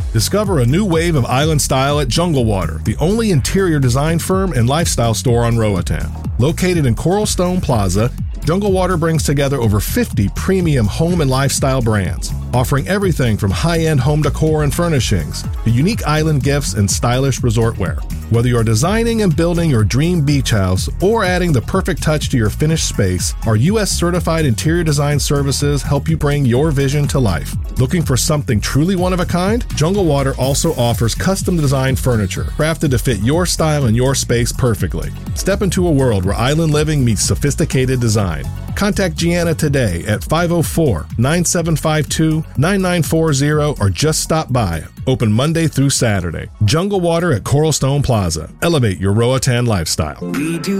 Discover a new wave of island style at Jungle Water, the only interior design firm and lifestyle store on Roatan. Located in Coral Stone Plaza, Jungle Water brings together over 50 premium home and lifestyle brands, offering everything from high-end home decor and furnishings to unique island gifts and stylish resort wear. Whether you're designing and building your dream beach house or adding the perfect touch to your finished space, our U.S. certified interior design services help you bring your vision to life. Looking for something truly one of a kind? Jungle Water also offers custom designed furniture, crafted to fit your style and your space perfectly. Step into a world where island living meets sophisticated design. Contact Gianna today at 504-9752-9940 or just stop by. Open Monday through Saturday. Jungle Water at Coral Stone Plaza. Elevate your Roatan lifestyle.